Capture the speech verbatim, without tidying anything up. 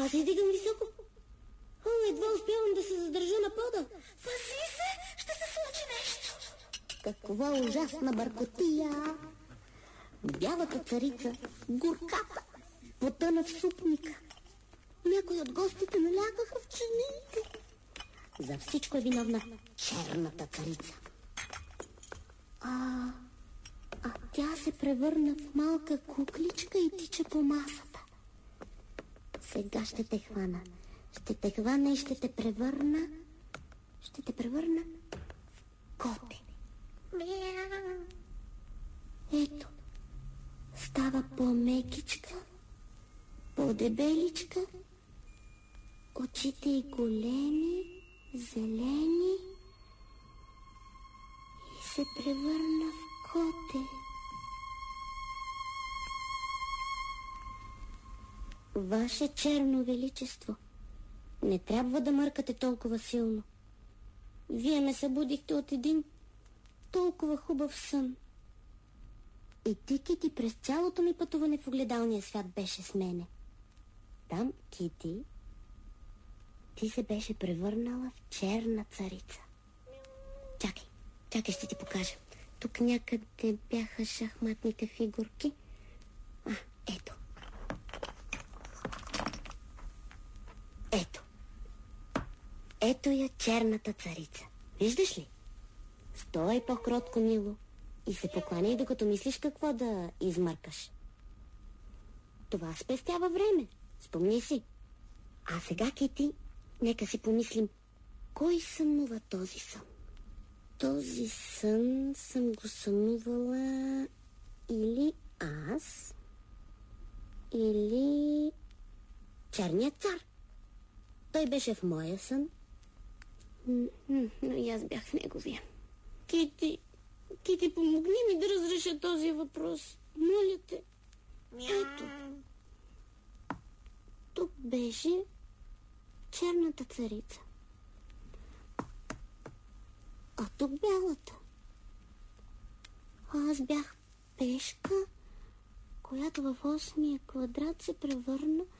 Аз издигам високо. О, едва успявам да се задържа на пода. Пази се, ще се случи нещо. Каква ужасна бъркотия! Бялата царица, горката, потъна в супника. Някои от гостите налягаха в чиниите. За всичко е виновна черната царица. А, а тя се превърна в малка кукличка и тича по масата. Сега ще те хвана. Ще те хвана и ще те превърна... Ще те превърна в коте. Ето, става по-мекичка, по-дебеличка, очите й големи, зелени и се превърна в коте. Ваше черно величество, не трябва да мъркате толкова силно. Вие ме събудихте от един толкова хубав сън. И ти, Кити, през цялото ми пътуване в огледалния свят беше с мене. Там, Кити, ти се беше превърнала в черна царица. Чакай, чакай, ще ти покажа. Тук някъде бяха шахматните фигурки. А, ето. Ето. Ето я черната царица. Виждаш ли? Стой по-кротко, мило, и се покланяй, докато мислиш какво да измъркаш. Това спестява време. Спомни си. А сега, Кити, нека си помислим, кой сънува този сън? Този сън съм го сънувала или аз, или черният цар. Той беше в моя сън, но и аз бях в неговия. Кити, Кити, помогни ми да разреша този въпрос. Моля те. Ето. Тук беше черната царица. А тук бялата. А аз бях пешка, която в осмия квадрат се превърна